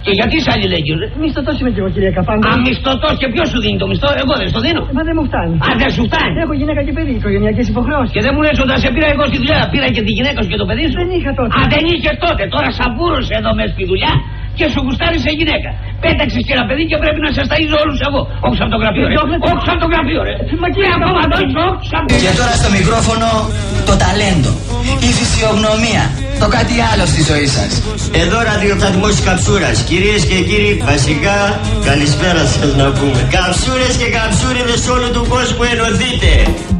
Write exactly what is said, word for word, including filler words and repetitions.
Και γιατί είσαι αλληλέγγυο, ρε? Μισθωτός είμαι κι εγώ, κύριε Καφάντα. Α, μισθωτός και ποιος σου δίνει το μισθό, εγώ δεν στο δίνω. Μα δεν μου φτάνει. Α, δεν σου φτάνει. Έχω γυναίκα και παιδί, οικογενειακές υποχρεώσεις. Και δεν μου λες όταν σε πήρα εγώ στη δουλειά, πήρα και τη γυναίκα σου και το παιδί σου. Δεν είχα τότε. Α, δεν είχε τότε. Τώρα σαμπούρωσε εδώ μέσα στη δουλειά και σου γουστάρισε γυναίκα. Πέταξες και ένα παιδί και πρέπει να σας ταΐζω όλους εγώ. Όχι σαν το γραφείο, ρε. Όχι σαν το γραφείο, ρε. Μα κύριε ακόμα το Και τώρα στο μικρόφωνο το ταλέντο, η φυσιογνωμία, το κάτι άλλο στη ζωή σας. Εδώ ραδιοφθαλμός Καψούρας. Κυρίες και κύριοι, βασικά καλησπέρα σας να πούμε. Καψούρες και καψούριδες όλου του κόσμου, ενωθείτε.